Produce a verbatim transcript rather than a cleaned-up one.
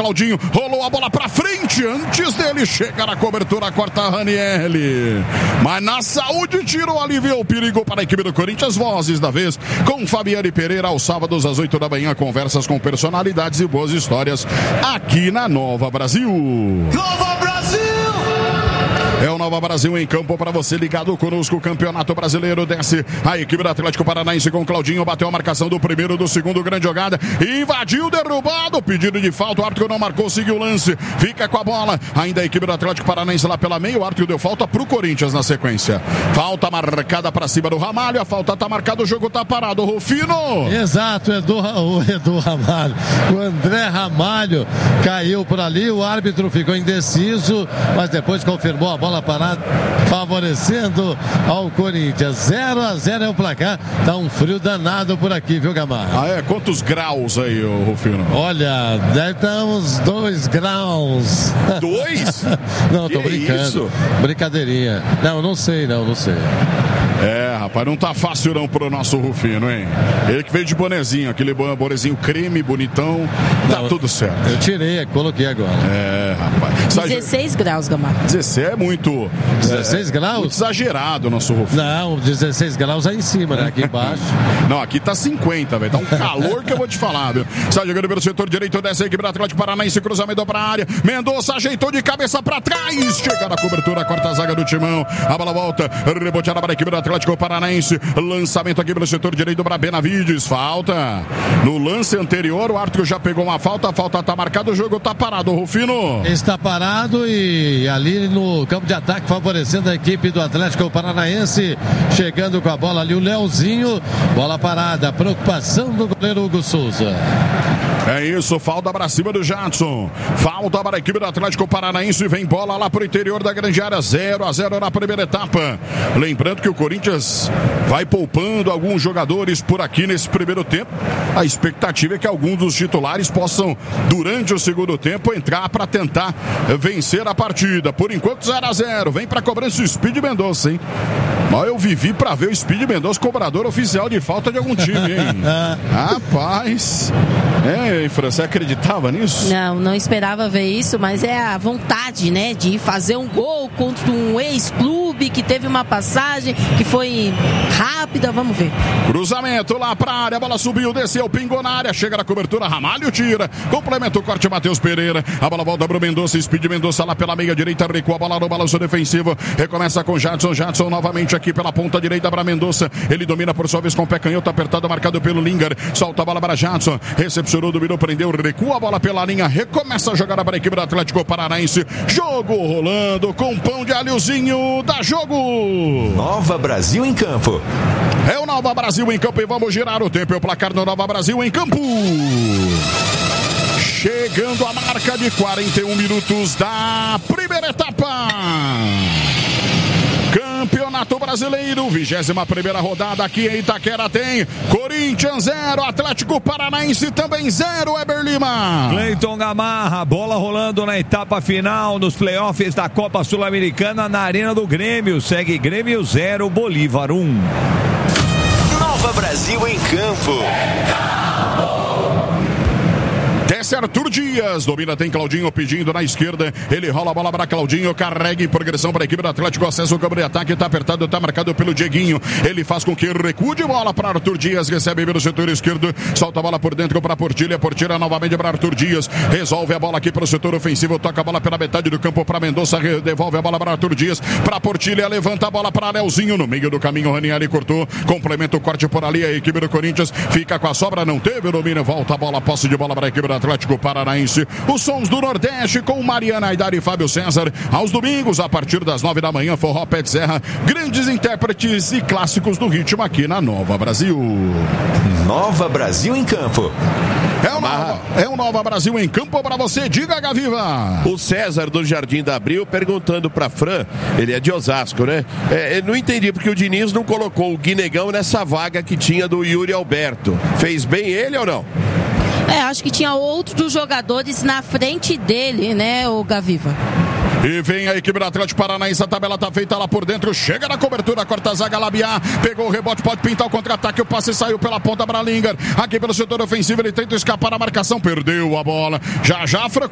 Claudinho, rolou a bola pra frente, antes dele chega na cobertura, corta Ranieri. Mas na saúde tirou, aliviou o perigo para a equipe do Corinthians. Vozes da vez com Fabiane Pereira, aos sábados às oito da manhã, conversas com personalidades e boas histórias aqui na Nova Brasil. Nova Brasil! É o Nova Brasil em campo para você ligado conosco. O Campeonato Brasileiro desce a equipe do Atlético Paranaense com Claudinho. Bateu a marcação do primeiro, do segundo, grande jogada. Invadiu, derrubado. Pedido de falta. O árbitro não marcou, seguiu o lance. Fica com a bola. Ainda a equipe do Atlético Paranaense lá pela meia. O árbitro deu falta para o Corinthians na sequência. Falta marcada para cima do Ramalho. A falta está marcada, o jogo está parado. Rufino. Exato, Edu, o Edu Ramalho. O André Ramalho caiu por ali. O árbitro ficou indeciso, mas depois confirmou a bola parada, favorecendo ao Corinthians. zero a zero é o placar. Tá um frio danado por aqui, viu, Gamarra? Ah, é? Quantos graus aí, ô Rufino? Olha, deve estar uns dois graus. Dois? Não, tô que brincando. Isso? Brincadeirinha. Não, não sei, não, não sei. É, rapaz, não tá fácil não pro nosso Rufino, hein? Ele que veio de bonezinho, aquele bonezinho creme, bonitão. Tá não, tudo certo. Eu tirei, coloquei agora. É, rapaz. dezesseis graus, Gamarra. dezesseis é muito... dezesseis é, graus? Muito exagerado o nosso Rufino. Não, dezesseis graus aí em cima, né? Aqui embaixo. Não, aqui tá cinquenta, velho. Tá um calor que eu vou te falar, viu? Sai jogando pelo setor direito dessa equipe do Atlético Paranaense, cruzamento pra área. Mendonça ajeitou de cabeça pra trás. Chega na cobertura, corta a zaga do Timão. A bola volta, reboteada para a equipe do Atlético Paranaense. Lançamento aqui pelo setor direito para Benavides. Falta. No lance anterior, o árbitro já pegou uma falta. A falta tá marcada, o jogo tá parado, Rufino. Está parado e ali no campo de ataque favorecendo a equipe do Atlético Paranaense. Chegando com a bola ali o Leozinho. Bola parada. Preocupação do goleiro Hugo Souza. É isso, falta para cima do Jadson. Falta para a equipe do Atlético Paranaense. Vem bola lá pro interior da grande área. zero a zero na primeira etapa. Lembrando que o Corinthians vai poupando alguns jogadores por aqui nesse primeiro tempo. A expectativa é que alguns dos titulares possam, durante o segundo tempo, entrar para tentar vencer a partida. Por enquanto, zero a zero. Vem para cobrança o Speed Mendonça, hein? Mas eu vivi para ver o Speed Mendonça cobrador oficial de falta de algum time, hein? Rapaz. É, Fran, você acreditava nisso? Não, não esperava ver isso, mas é a vontade, né, de fazer um gol contra um ex-clube que teve uma passagem que foi rápida, vamos ver. Cruzamento lá pra área, a bola subiu, desceu, pingou na área, chega na cobertura, Ramalho tira, complementa o corte, Matheus Pereira, a bola volta pro Mendonça, Speed Mendonça lá pela meia direita, recua a bola no balanço defensivo, recomeça com Jadson, Jadson novamente aqui pela ponta direita para Mendonça, ele domina por sua vez com o pé canhoto, apertado, marcado pelo Lingard, solta a bola para Jadson, recepcionou, dominou, prendeu, recua a bola pela linha, recomeça a jogada para a equipe do Atlético Paranaense, jogo rolando com pão de alhozinho, dá jogo! Nova Brasil em campo. É o Nova Brasil em campo e vamos girar o tempo, é o placar do Nova Brasil em campo. Chegando a marca de quarenta e um minutos da primeira etapa. Campeonato Brasileiro, vigésima primeira rodada aqui em Itaquera tem Corinthians zero, Atlético Paranaense também zero, Eber Lima. Cleiton Gamarra, bola rolando na etapa final nos playoffs da Copa Sul-Americana na Arena do Grêmio. Segue Grêmio zero, Bolívar um. Nova Brasil em campo. Desce Arthur Dias, domina, tem Claudinho pedindo na esquerda, ele rola a bola para Claudinho, carrega em progressão para a equipe do Atlético, acesso ao campo de ataque, está apertado, está marcado pelo Dieguinho, ele faz com que recue de bola para Arthur Dias, recebe pelo setor esquerdo, solta a bola por dentro para Portilha, Portilha novamente para Arthur Dias, resolve a bola aqui para o setor ofensivo, toca a bola pela metade do campo para Mendonça, devolve a bola para Arthur Dias, para Portilha, levanta a bola para Leozinho, no meio do caminho, o Ranieri cortou, complementa o corte por ali, a equipe do Corinthians fica com a sobra, não teve o domínio, volta a bola, posse de bola para a equipe do Atlético Paranaense. Os sons do Nordeste com Mariana Aidar e Fábio César. Aos domingos, a partir das nove da manhã, Forró Pé de Serra. Grandes intérpretes e clássicos do ritmo aqui na Nova Brasil. Nova Brasil em campo. É o Nova, é o Nova Brasil em campo para você. Diga, Gaviva. O César do Jardim da Abril perguntando pra Fran, ele é de Osasco, né? É, eu não entendi porque o Diniz não colocou o Guinegão nessa vaga que tinha do Yuri Alberto. Fez bem ele ou não? É, acho que tinha outros jogadores na frente dele, né, o Gaviva. E vem a equipe do Atlético Paranaense, a tabela tá feita lá por dentro, chega na cobertura, corta a zaga, Labiá, pegou o rebote, pode pintar o contra-ataque, o passe saiu pela ponta para Lingard, aqui pelo setor ofensivo, ele tenta escapar da marcação, perdeu a bola, já já